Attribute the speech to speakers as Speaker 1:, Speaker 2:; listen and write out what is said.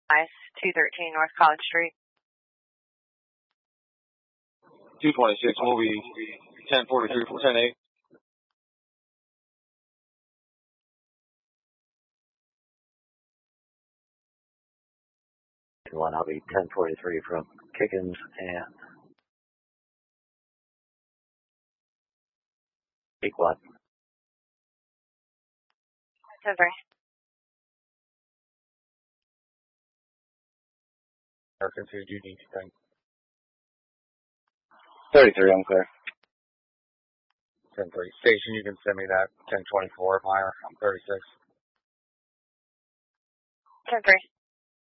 Speaker 1: Nice. 213 North College Street.
Speaker 2: 226 will be 1043 for 10-8.
Speaker 3: One, I'll be 1043 from Kickens and Pequot.
Speaker 1: 10-3.
Speaker 2: American 2, do you need anything?
Speaker 4: 33, I'm clear.
Speaker 2: 10-3. Station, you can send me that 1024 higher. I'm 36.
Speaker 1: 10-3.